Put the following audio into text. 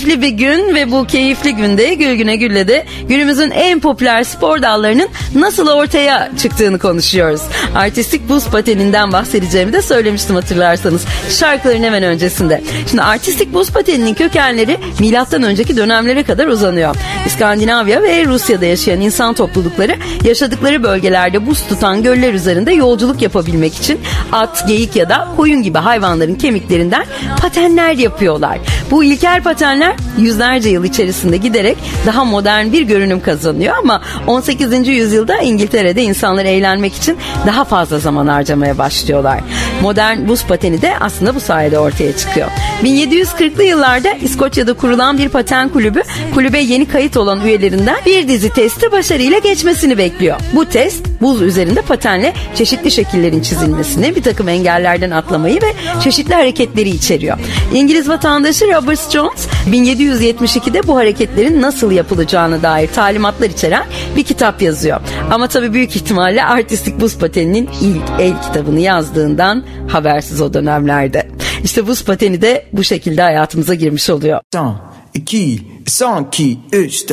keyifli bir gün ve bu keyifli günde Gülgüne Gül'le de günümüzün en popüler spor dallarının nasıl ortaya çıktığını konuşuyoruz. Artistik buz pateninden bahsedeceğimi de söylemiştim hatırlarsanız şarkıların hemen öncesinde. Şimdi artistik buz pateninin kökenleri milattan önceki dönemlere kadar uzanıyor. İskandinavya ve Rusya'da yaşayan insan toplulukları yaşadıkları bölgelerde buz tutan göller üzerinde yolculuk yapabilmek için at, geyik ya da koyun gibi hayvanların kemiklerinden patenler yapıyorlar. Bu ilkel patenler yüzlerce yıl içerisinde giderek daha modern bir görünüm kazanıyor ama 18. yüzyılda İngiltere'de insanlar eğlenmek için daha fazla zaman harcamaya başlıyorlar. Modern buz pateni de aslında bu sayede ortaya çıkıyor. 1740'lı yıllarda İskoçya'da kurulan bir paten kulübü, kulübe yeni kayıt olan üyelerinden bir dizi testi başarıyla geçmesini bekliyor. Bu test buz üzerinde patenle çeşitli şekillerin çizilmesini, bir takım engellerden atlamayı ve çeşitli hareketleri içeriyor. İngiliz vatandaşı Robert Jones 1772'de bu hareketlerin nasıl yapılacağına dair talimatlar içeren bir kitap yazıyor. Ama tabii büyük ihtimalle artistik buz pateninin ilk el kitabını yazdığından habersiz o dönemlerde. İşte buz pateni de bu şekilde hayatımıza girmiş oluyor. 1, 2, 3, 4